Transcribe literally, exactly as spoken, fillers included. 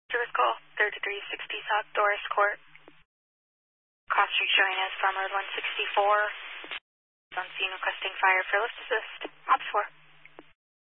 Service call, thirty-three sixty South Doris Court. Cross Street showing as Farm Road one sixty-four. On scene requesting fire for lift assist. Ops four.